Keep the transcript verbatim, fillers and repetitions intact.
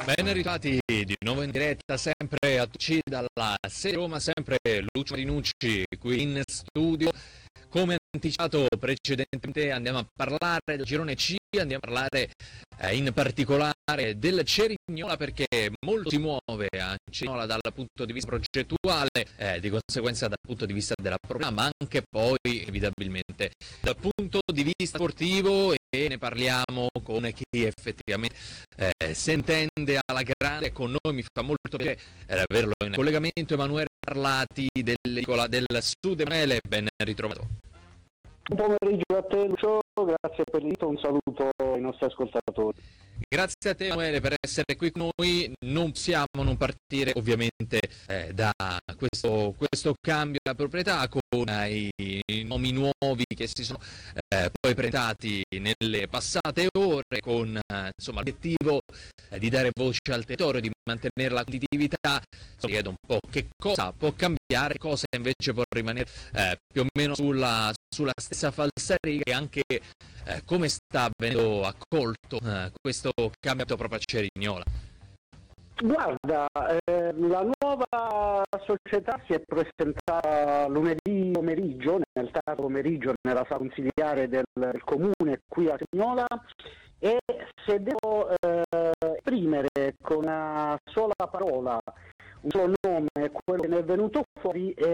Ben ritrovati di nuovo in diretta, sempre a tutti dalla sede Roma, sempre Lucio Marinucci qui in studio. Come anticipato precedentemente andiamo a parlare del girone C, andiamo a parlare eh, in particolare del Cerignola, perché molto si muove a Cerignola dal punto di vista progettuale, eh, di conseguenza dal punto di vista della programma, ma anche poi evitabilmente dal punto di vista sportivo, e ne parliamo con chi effettivamente eh, si intende alla grande. Con noi mi fa molto piacere eh, averlo in collegamento, Emanuele Parlati dell'Edicola del Sud. Emanuele, ben ritrovato. Buon pomeriggio a te Lucio, grazie per l'invito, un saluto ai nostri ascoltatori. Grazie a te Emanuele per essere qui con noi. Non possiamo non partire ovviamente eh, da questo, questo cambio della proprietà, con eh, i nomi nuovi che si sono eh, poi presentati nelle passate ore, con eh, insomma, l'obiettivo eh, di dare voce al territorio, di mantenere la competitività. Mi chiedo un po' che cosa può cambiare, cosa invece può rimanere eh, più o meno sulla, sulla stessa falsariga, e anche eh, come sta venendo accolto eh, questo cambiamento proprio a Cerignola. Guarda, eh, la nuova società si è presentata lunedì pomeriggio, nel tardo pomeriggio, nella sala consiliare del, del comune qui a Cerignola, e se devo eh, esprimere con una sola parola un solo nome, quello che ne è venuto fuori è